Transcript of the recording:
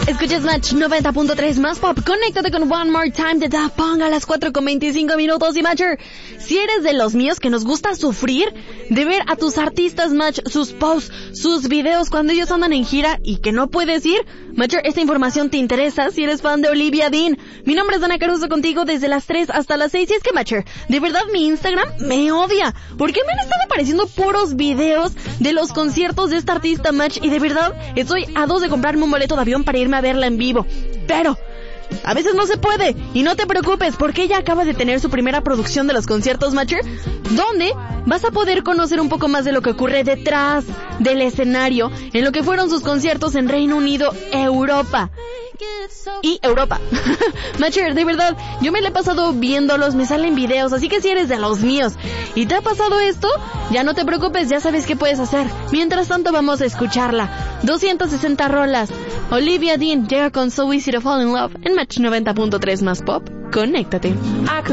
Escuchas Match 90.3 más pop. Conéctate con One More Time de Daft Punk a las 4:25. Y Matcher, si eres de los míos que nos gusta sufrir de ver a tus artistas Match, sus posts, sus videos cuando ellos andan en gira y que no puedes ir, Matcher, esta información te interesa si eres fan de Olivia Dean. Mi nombre es Dana Caruso, contigo desde las 3 hasta las 6. Y es que Matcher, de verdad mi Instagram me odia, porque me han estado apareciendo puros videos de los conciertos de esta artista Match, y de verdad estoy a 2 de comprarme un boleto de avión para irme a verla en vivo. Pero a veces no se puede, y no te preocupes, porque ella acaba de tener su primera producción de los conciertos Matcher, donde vas a poder conocer un poco más de lo que ocurre detrás del escenario en lo que fueron sus conciertos en Reino Unido, Europa. Matcher, de verdad, yo me la he pasado viéndolos, me salen videos, así que si eres de los míos y te ha pasado esto, ya no te preocupes, ya sabes qué puedes hacer. Mientras tanto vamos a escucharla. 260 rolas. Olivia Dean llega con So Easy to Fall in Love en Match 90.3 más pop. Conéctate.